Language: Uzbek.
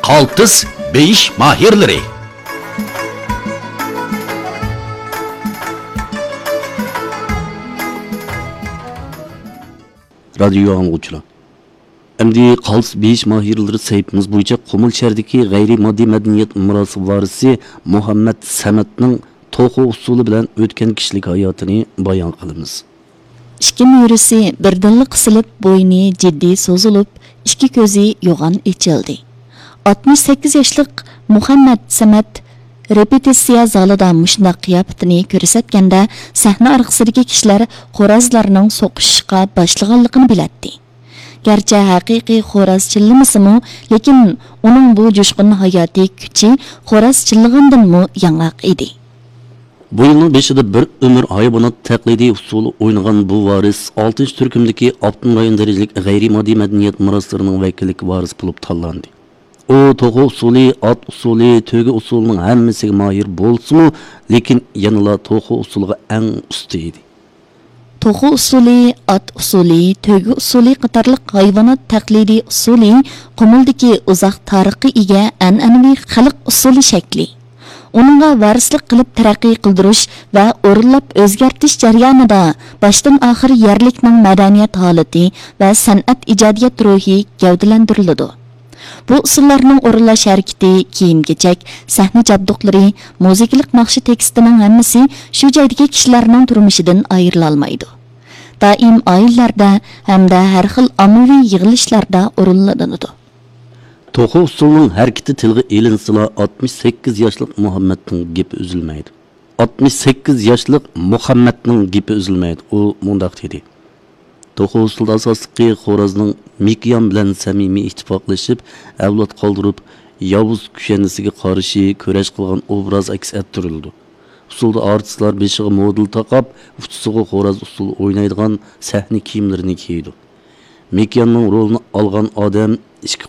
Kaltız beyiş mahirleri. Radyo anlıqçılar. Endi qaltis beyiş mahirleri sayfımız boyunca Qumul şəhərindəki g'ayri-moddiy madaniyat mirosi varisi Muhammad Samatning to'qi usuli bilan o'tgan kishilik hayotini bayon qilamiz. İki müyrisi birdinli qısilib, bo'yni jiddiy so'zilib, ikki ko'zi yo'g'on echildi. 68 yoshlik Muhammad Samat repetitsiya zalida mushundaq qiyofatini ko'rsatganda sahna orqasidagi kishilar xo'rozlarning so'qishishga boshlaganligini biladi. Gerçi haqiqiy xo'roz chillamasimi, lekin uning bu jo'shqin hayotiy kuchi xo'roz chillagandanmi yangoq edi. Bu yılın 5'inde bir ömür hayvanat taklidi usulü oynayan bu varis 6. Türkümdeki Altın Rayon derecelik gayri-maddi medeniyet miraslarının vekillik varis bulup tallandı. O toğu usulü, at usulü, tögü usulünün hemmesi mahir bolsumu, lekin yanıla toğu usulüge en üstüydi. Toğu usulü, at usulü, tögü usulü qatarlıq hayvanat taklidi usulü Qumuldagi uzaq tarixi ega an'anaviy xalq usulü şekli. Onunğa varislik qilib taraqqiy qildirish va o'rinlab o'zgartish jarayonida boshdan oxir yerlikning madaniyat holati va san'at ijodiyat ruhi gavdalantiriladi. Bu usullarning o'rinlash harakati, kiyim-kechak, sahna jabduqlari, muzikalik naqshi tekstining hammasi shu joydagi kishilarning turmushidan ayrila olmaydi. Doim oilalarda hamda har xil ommaviy yig'ilishlarda o'rinlanadi. To'qi usulunun hareketi tilg'i elinsila 68 yaşlık Muhammed'nin gepi üzülmeydi. 68 yaşlık Muhammed'nin gepi üzülmeydi. O mundaq dedi. To'qi usulda asaslıqi Xorazning Mikyan bilan samimiy ittifoqlashib, avlod qoldirib, Yavuz kushanisiga qarshi kurash qilgan obraz aks ettirildi. Usulda artistlar beshiga model taqab, uchtisiga Xoraz usuli o'ynaydigan sahna kiyimlarini kiydi. Mikyanning rolini olgan odam ikki